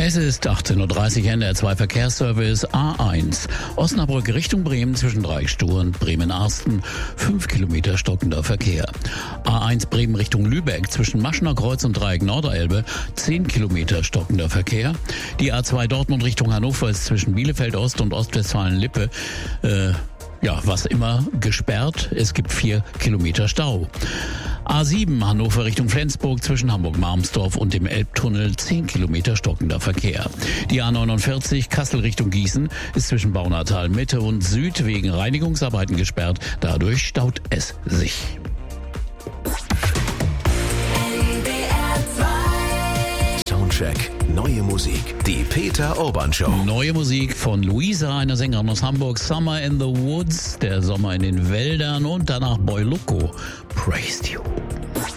Es ist 18.30 Uhr, NDR 2 Verkehrsservice A1. Osnabrück Richtung Bremen zwischen Dreistuhl und Bremen-Arsten. 5 Kilometer stockender Verkehr. A1 Bremen Richtung Lübeck zwischen Maschener Kreuz und Dreieck Norderelbe. 10 Kilometer stockender Verkehr. Die A2 Dortmund Richtung Hannover ist zwischen Bielefeld Ost und Ostwestfalen-Lippe was immer gesperrt. Es gibt 4 Kilometer Stau. A7 Hannover Richtung Flensburg zwischen Hamburg-Marmsdorf und dem Elbtunnel 10 Kilometer stockender Verkehr. Die A49 Kassel Richtung Gießen ist zwischen Baunatal Mitte und Süd wegen Reinigungsarbeiten gesperrt. Dadurch staut es sich. Soundcheck. Neue Musik. Die Peter Urban Show. Neue Musik von Luisa, einer Sängerin aus Hamburg. Summer in the Woods, der Sommer in den Wäldern und danach Boy Loco, Praised You.